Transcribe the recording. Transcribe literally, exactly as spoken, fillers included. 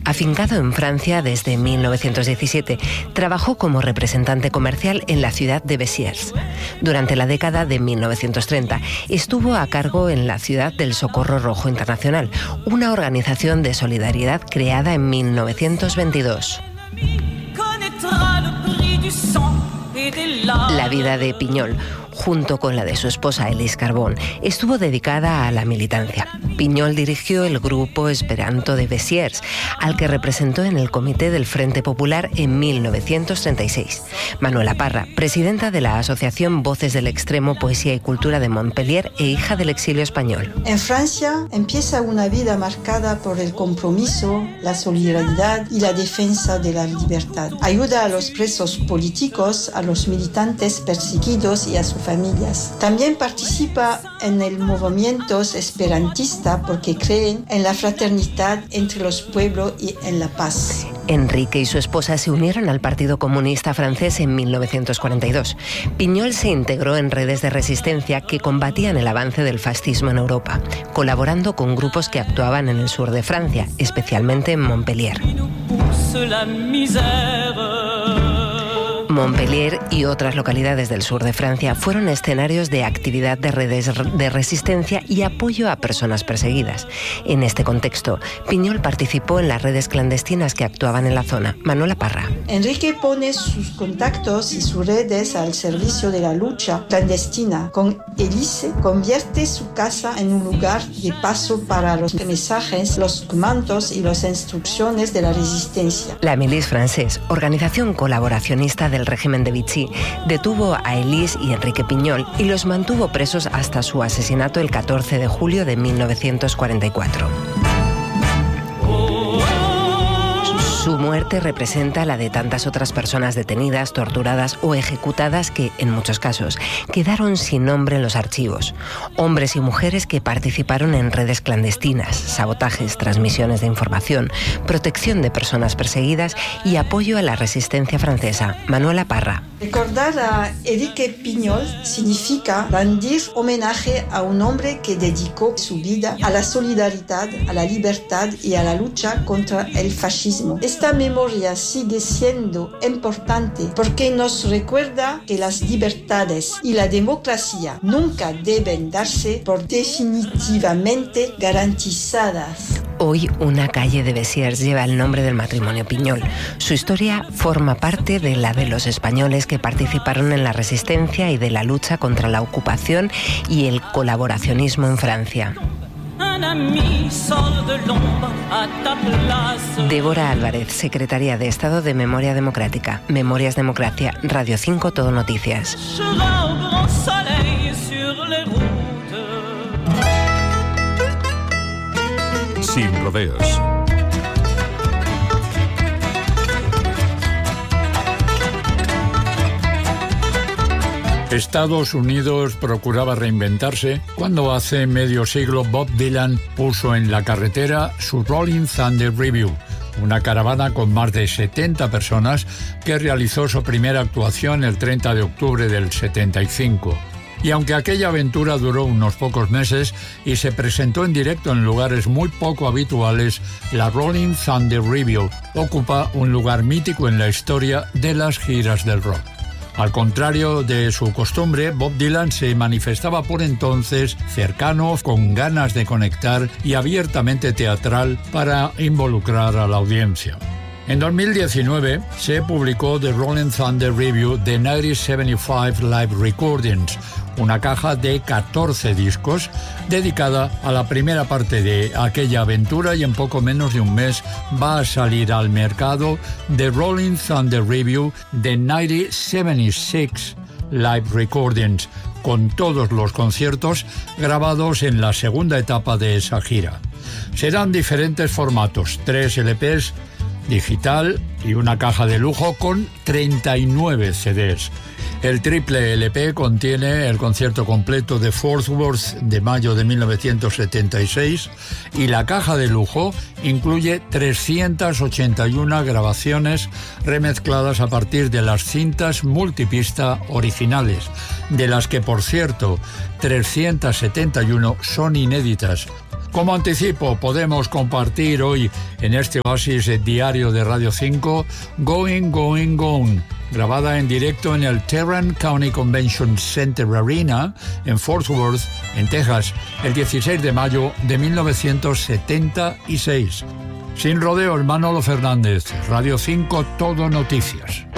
Afincado en Francia desde mil novecientos diecisiete, trabajó como representante comercial en la ciudad de Béziers. Durante la década de mil novecientos treinta, estuvo a cargo en la ciudad del Socorro Rojo Internacional, una organización de solidaridad creada en mil novecientos veintidós. La vida de Piñol, junto con la de su esposa Elise Carbón, estuvo dedicada a la militancia. Piñol dirigió el grupo Esperanto de Béziers, al que representó en el Comité del Frente Popular en mil novecientos treinta y seis. Manuela Parra, presidenta de la Asociación Voces del Extremo, Poesía y Cultura de Montpellier e hija del exilio español. En Francia empieza una vida marcada por el compromiso, la solidaridad y la defensa de la libertad. Ayuda a los presos políticos, a los militantes perseguidos y a sus familias. También participa en el movimiento esperantista porque creen en la fraternidad entre los pueblos y en la paz. Enrique y su esposa se unieron al Partido Comunista francés en mil novecientos cuarenta y dos. Piñol se integró en redes de resistencia que combatían el avance del fascismo en Europa, colaborando con grupos que actuaban en el sur de Francia, especialmente en Montpellier. Montpellier y otras localidades del sur de Francia fueron escenarios de actividad de redes de resistencia y apoyo a personas perseguidas. En este contexto, Piñol participó en las redes clandestinas que actuaban en la zona. Manuela Parra. Enrique pone sus contactos y sus redes al servicio de la lucha clandestina. Con Elise convierte su casa en un lugar de paso para los mensajes, los comandos y las instrucciones de la resistencia. La Milice Française, organización colaboracionista del régimen de Vichy, detuvo a Elise y Enrique Piñol y los mantuvo presos hasta su asesinato el catorce de julio de mil novecientos cuarenta y cuatro. Su muerte representa la de tantas otras personas detenidas, torturadas o ejecutadas que, en muchos casos, quedaron sin nombre en los archivos. Hombres y mujeres que participaron en redes clandestinas, sabotajes, transmisiones de información, protección de personas perseguidas y apoyo a la resistencia francesa. Manuela Parra. Recordar a Enrique Piñol significa rendir homenaje a un hombre que dedicó su vida a la solidaridad, a la libertad y a la lucha contra el fascismo. Esta memoria sigue siendo importante porque nos recuerda que las libertades y la democracia nunca deben darse por definitivamente garantizadas. Hoy una calle de Béziers lleva el nombre del matrimonio Piñol. Su historia forma parte de la de los españoles que participaron en la resistencia y de la lucha contra la ocupación y el colaboracionismo en Francia. Débora Álvarez, secretaria de Estado de Memoria Democrática. Memorias Democracia, Radio cinco, Todo Noticias. Sin rodeos. Estados Unidos procuraba reinventarse cuando hace medio siglo Bob Dylan puso en la carretera su Rolling Thunder Revue, una caravana con más de setenta personas que realizó su primera actuación el treinta de octubre del setenta y cinco. Y aunque aquella aventura duró unos pocos meses y se presentó en directo en lugares muy poco habituales, la Rolling Thunder Revue ocupa un lugar mítico en la historia de las giras del rock. Al contrario de su costumbre, Bob Dylan se manifestaba por entonces cercano, con ganas de conectar y abiertamente teatral para involucrar a la audiencia. En dos mil diecinueve se publicó The Rolling Thunder Revue de mil novecientos setenta y cinco Live Recordings, una caja de catorce discos dedicada a la primera parte de aquella aventura, y en poco menos de un mes va a salir al mercado The Rolling Thunder Revue de mil novecientos setenta y seis Live Recordings, con todos los conciertos grabados en la segunda etapa de esa gira. Serán diferentes formatos, tres L Pes, digital y una caja de lujo con treinta y nueve C Ds. El triple L P contiene el concierto completo de Fort Worth de mayo de mil novecientos setenta y seis y la caja de lujo incluye trescientas ochenta y una grabaciones remezcladas a partir de las cintas multipista originales, de las que, por cierto, trescientas setenta y una son inéditas. Como anticipo, podemos compartir hoy en este oasis diario de Radio cinco Going, Going, Gone, grabada en directo en el Tarrant County Convention Center Arena en Fort Worth, en Texas, el dieciséis de mayo de mil novecientos setenta y seis. Sin rodeos, Manolo Fernández, Radio cinco, Todo Noticias.